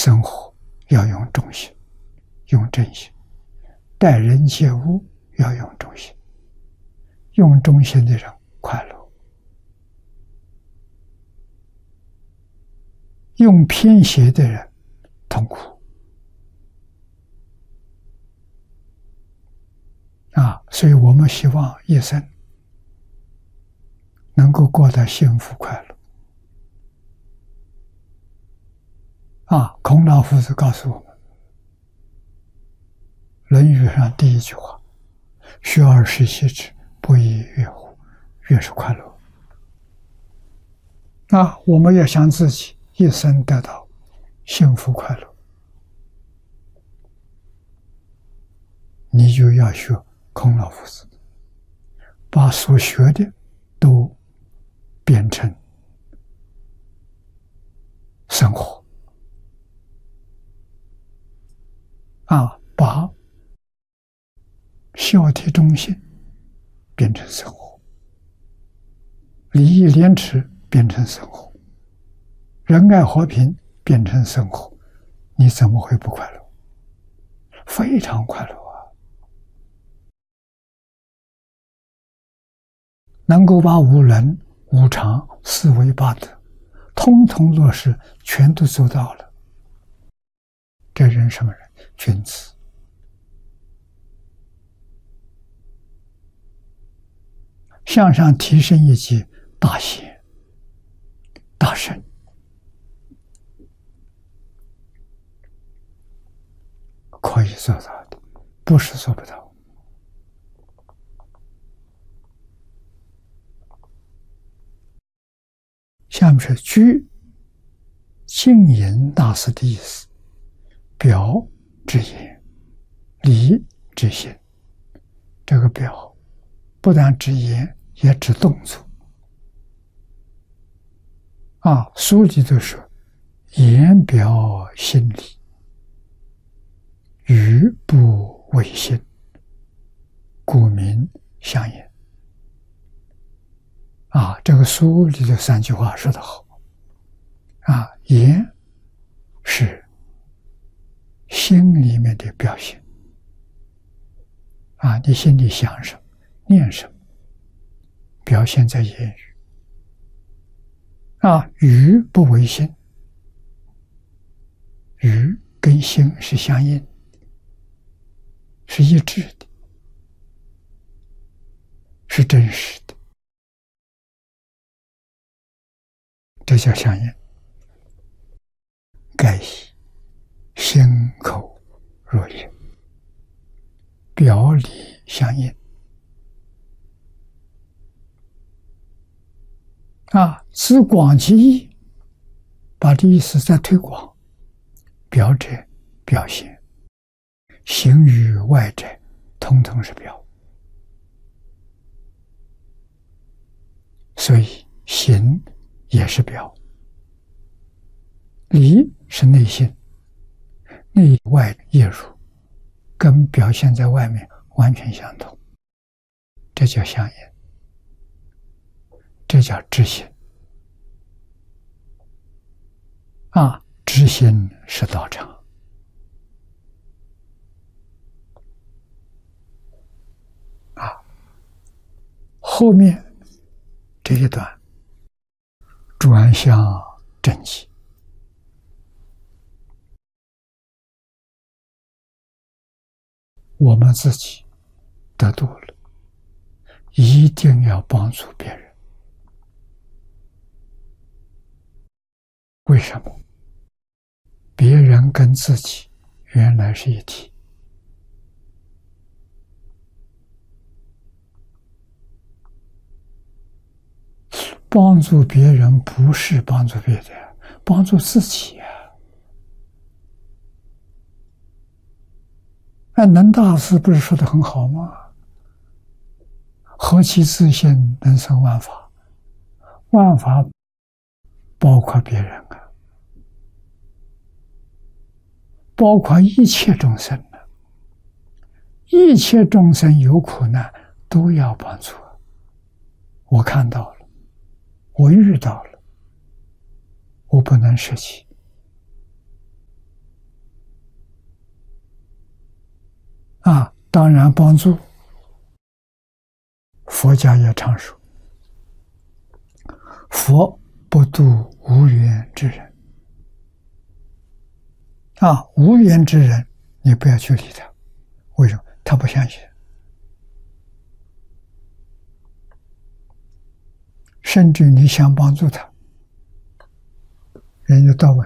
生活要用忠心，用正心；待人接物要用忠心。用忠心的人快乐，用偏邪的人痛苦。所以我们希望一生能够过得幸福快乐。孔老夫子告诉我们，《论语》上第一句话：“学而时习之，不亦说乎？越是快乐。”我们要想自己一生得到幸福快乐，你就要学孔老夫子，把所学的都变成生活，把孝悌忠信变成生活，礼义廉耻变成生活，仁爱和平变成生活，你怎么会不快乐？非常快乐啊！能够把五伦、五常、四维八德通通落实，全都做到了，这人什么人？君子。向上提升一级，大贤、大圣，可以做到的，不是做不到。下面是居净隐大师的意思：表之言，里之行。这个表不但指言，也指动作。书里头说：“言表心理，语不违心，故名相言。”这个书里的三句话说得好。言是心里面的表现。你心里想什么、念什么，表现在言语。语不违心，语跟心是相应，是一致的，是真实的，这叫相应。盖以心口若一，表里相应。自广其意，把这意思再推广。表者表现，形于外者统统是表。所以行也是表，理是内心，内外业入，跟表现在外面完全相同，这叫相应，这叫知行。知行是道场。后面这一段转向正气，我们自己得度了，一定要帮助别人。为什么？别人跟自己原来是一体。帮助别人不是帮助别人，帮助自己能大师不是说得很好吗？何其自性，能生万法。万法包括别人包括一切众生一切众生有苦难都要帮助。我看到了，我遇到了，我不能舍弃。 当然帮助。佛家也常说，佛不度无缘之人。无缘之人，你不要去理他。为什么？他不相信。甚至你想帮助他，人家到问